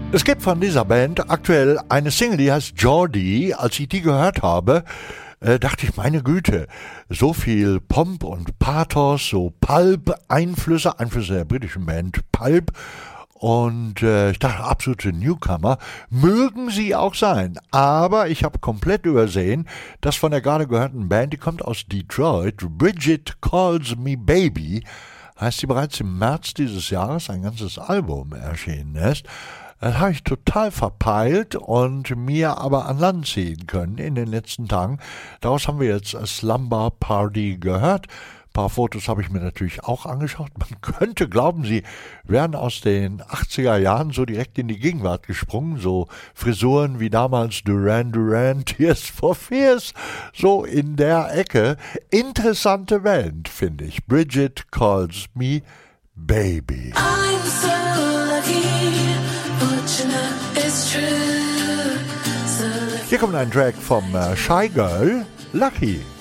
Es gibt von dieser Band aktuell eine Single, die heißt Geordie. Als ich die gehört habe, dachte ich, meine Güte, so viel Pomp und Pathos, so Pulp-Einflüsse der britischen Band Pulp. Und ich dachte, absolute Newcomer, mögen sie auch sein. Aber ich habe komplett übersehen, dass von der gerade gehörten Band, die kommt aus Detroit, Bridget Calls Me Baby, heißt sie, bereits im März dieses Jahres ein ganzes Album erschienen ist. Das habe ich total verpeilt und mir aber an Land ziehen können in den letzten Tagen. Daraus haben wir jetzt Slumber Party gehört. Ein paar Fotos habe ich mir natürlich auch angeschaut. Man könnte glauben, sie wären aus den 80er Jahren so direkt in die Gegenwart gesprungen. So Frisuren wie damals Duran Duran, Tears for Fears. So in der Ecke. Interessante Band, finde ich. Bridget Calls Me Baby. I'm so lucky. Hier kommt ein Track vom Shy Girl, Lucky.